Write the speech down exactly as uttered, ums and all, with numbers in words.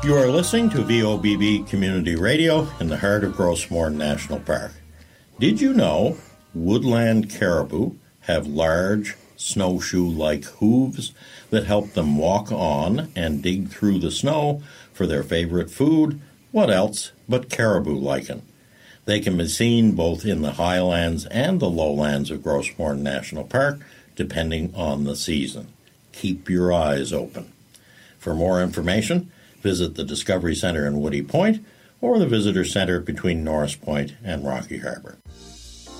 You are listening to V O B B Community Radio in the heart of Grossmoor National Park. Did you know woodland caribou have large snowshoe-like hooves that help them walk on and dig through the snow for their favorite food? What else but caribou lichen? They can be seen both in the highlands and the lowlands of Grossmoor National Park, depending on the season. Keep your eyes open. For more information, visit the Discovery Center in Woody Point or the Visitor Center between Norris Point and Rocky Harbor.